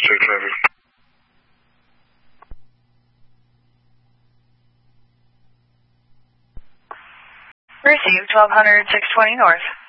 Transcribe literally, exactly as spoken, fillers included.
check traffic. Received twelve hundred, six twenty north.